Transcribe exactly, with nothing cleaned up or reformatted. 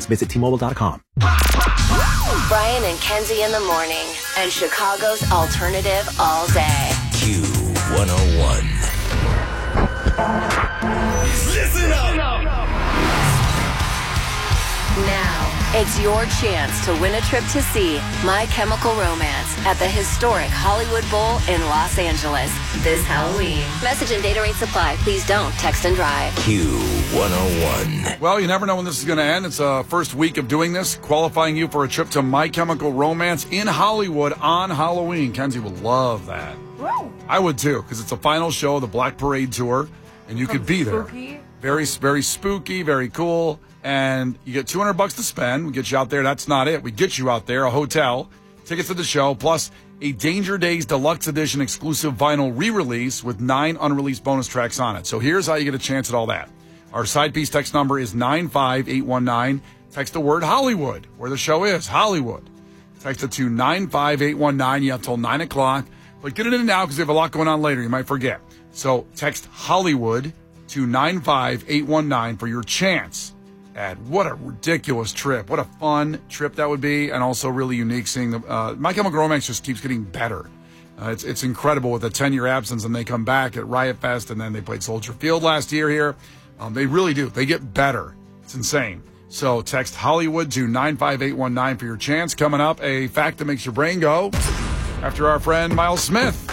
restrictions. Visit T Mobile dot com. Brian and Kenzie in the morning, and Chicago's alternative all day. Q one oh one. Listen up! Now, it's your chance to win a trip to see My Chemical Romance at the historic Hollywood Bowl in Los Angeles this Halloween. Message and data rates apply. Please don't text and drive. Q one oh one. Well, you never know when this is going to end. It's a first week of doing this, qualifying you for a trip to My Chemical Romance in Hollywood on Halloween. Kenzie would love that. Woo. I would too, because it's a final show of the Black Parade Tour, and you could be there. Spooky. Very, very spooky, very cool. And you get two hundred bucks to spend. We get you out there. That's not it. We get you out there, a hotel, tickets to the show, plus a Danger Days Deluxe Edition exclusive vinyl re-release with nine unreleased bonus tracks on it. So here's how you get a chance at all that. Our side piece text number is nine five eight one nine. Text the word Hollywood, where the show is, Hollywood. Text it to nine five eight one nine. You have till nine o'clock. But get it in now because we have a lot going on later. You might forget. So text Hollywood to nine five eight one nine for your chance. And what a ridiculous trip. What a fun trip that would be, and also really unique seeing the uh, My Chemical Romance just keeps getting better. Uh, it's it's incredible with a ten-year absence, and they come back at Riot Fest, and then they played Soldier Field last year here. Um, they really do. They get better. It's insane. So text Hollywood to nine five eight one nine for your chance. Coming up, a fact that makes your brain go after our friend Miles Smith.